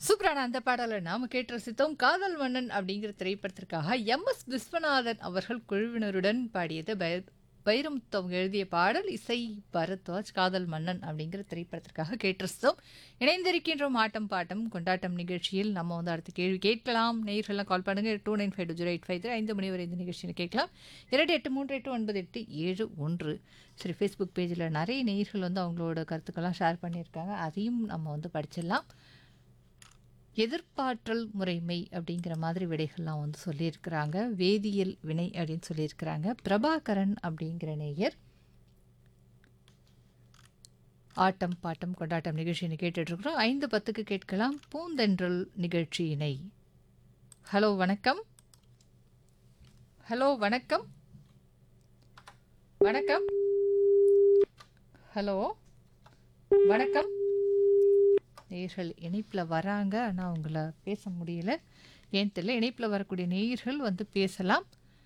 சூப்பரான அந்த பாடலை நாம கேட்டு ரசித்தோம். காதல் மன்னன் அப்படிங்கிற திரைப்படத்திற்காக எம்.எஸ். விஸ்வநாதன் அவர்கள் குழுவினருடன் பாடியது. வைரமுத்து அவங்க எழுதிய பாடல், இசை பரத்வாஜ். காதல் மன்னன் அப்படிங்கிற திரைப்படத்திற்காக கேட்டு ரசித்தோம். இணைந்திருக்கின்றோம் ஆட்டம் பாட்டம் கொண்டாட்டம் நிகழ்ச்சியில். நம்ம வந்து அடுத்த கேள்வி கேட்கலாம். நேயர்கள்லாம் கால் பண்ணுங்க. 29520853 5 மணி வரை இந்த நிகழ்ச்சியில் கேட்கலாம். 28389871. சரி, ஃபேஸ்புக் பேஜில் நிறைய நேயர்கள் வந்து அவங்களோட கருத்துக்கள்லாம் ஷேர் பண்ணியிருக்காங்க. அதையும் நம்ம வந்து படிச்சிடலாம். எதிர்ப்பாற்றல் முறைமை அப்படிங்கிற மாதிரி விடைகள்லாம் வந்து சொல்லியிருக்கிறாங்க. வேதியியல் வினை அப்படின்னு சொல்லியிருக்கிறாங்க. பிரபாகரன் அப்படிங்கிற நேயர் ஆட்டம் பாட்டம் கொண்டாட்டம் நிகழ்ச்சியினை கேட்டுட்ருக்குறோம். 5:10க்கு கேட்கலாம் பூந்தென்றல் நிகழ்ச்சியினை. ஹலோ வணக்கம். ஹலோ வணக்கம். வணக்கம். ஹலோ வணக்கம். நேயர்கள் இணைப்பில் வராங்க, ஆனால் அவங்கள பேச முடியல. ஏன் தெரியல. இணைப்பில் வரக்கூடிய நேயர்கள் வந்து பேசலாம்.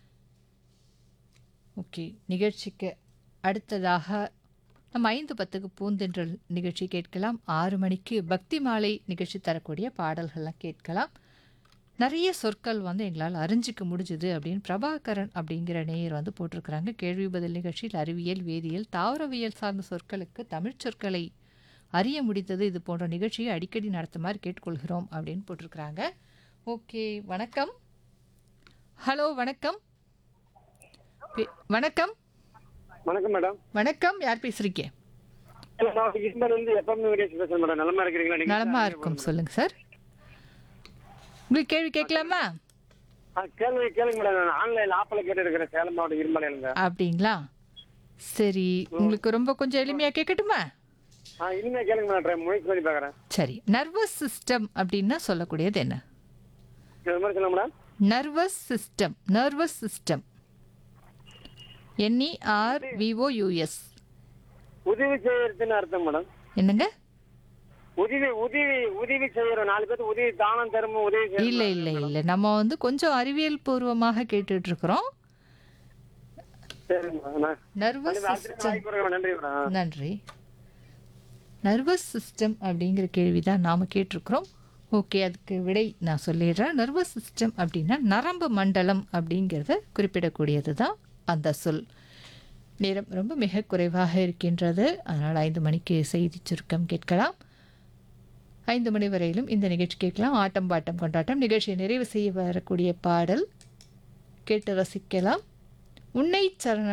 ஓகே, நிகழ்ச்சிக்கு அடுத்ததாக நம்ம 5:10க்கு பூந்தென்றல் நிகழ்ச்சி கேட்கலாம். 6 மணிக்கு பக்தி மாலை நிகழ்ச்சி தரக்கூடிய பாடல்கள்லாம் கேட்கலாம். நிறைய சொற்கள் வந்து எங்களால் அறிஞ்சிக்க முடிஞ்சுது அப்படின்னு பிரபாகரன் அப்படிங்கிற நேயர் வந்து போட்டிருக்கிறாங்க. கேள்வி பதில் நிகழ்ச்சியில் அறிவியல், வேதியியல், தாவரவியல் சார்ந்த சொற்களுக்கு தமிழ் சொற்களை அறிய முடித்தது. இது போன்ற நிகழ்ச்சியை அடிக்கடி நடத்துமாறு கேட்டுக்கொள்கிறோம் அப்படின்னு போட்டிருக்கிறாங்க. ஓகே, வணக்கம். ஹலோ வணக்கம். வணக்கம். வணக்கம் மேடம். வணக்கம், யார் பேசுறீங்க? நலமா இருக்கிறீங்களா? நலமா இருக்கும், சொல்லுங்க சார். உங்களுக்கு கேள்வி கேட்கலாமா? கேளுங்க கேளுங்க மேடம். நான் ஆன்லைன்ல ஆப்பில் கேட்டு இருக்கிறேன். சேலம் மாவட்டம் இருமலையிலுங்க. அப்படிங்களா? சரி, உங்களுக்கு ரொம்ப கொஞ்சம் எளிமையா கேட்கட்டுமா? இனிமே கேளுங்க மேடம். முயற்சி பண்ணி பார்க்குறேன். சரி, நர்வஸ் சிஸ்டம் அப்படின்னா சொல்லக்கூடியது என்ன? இது மாதிரி சொல்ல madam. Nervous system. Nervous system. NERVOUS. உதவி செய்யறதுன்னு அர்த்தம் மேடம். என்னங்க? உதவி உதவி உதவி செய்யறோம். 4 பேருக்கு உதவி தானம் தரும் உதவி செய்யறோம். இல்லை இல்லை இல்லை, நம்ம வந்து கொஞ்சம் அறிவியல் பூர்வமாக கேட்டுட்டு இருக்கிறோம். சரிங்க மேடம். Nervous system. நன்றி மேடம். நன்றி. நர்வஸ் சிஸ்டம் அப்படிங்கிற கேள்வி தான் நாம் கேட்டிருக்கிறோம். ஓகே, அதுக்கு விடை நான் சொல்லிடுறேன். நர்வஸ் சிஸ்டம் அப்படின்னா நரம்பு மண்டலம் அப்படிங்கிறத குறிப்பிடக்கூடியது தான் அந்த சொல். நேரம் ரொம்ப மிக குறைவாக இருக்கின்றது. அதனால் 5 மணிக்கு செய்தி சுருக்கம் கேட்கலாம். 5 மணி வரையிலும் இந்த நிகழ்ச்சி கேட்கலாம். ஆட்டம் பாட்டம் கொண்டாட்டம் நிகழ்ச்சியை நிறைவு செய்ய வரக்கூடிய பாடல் கேட்டு ரசிக்கலாம். உன்னை சரண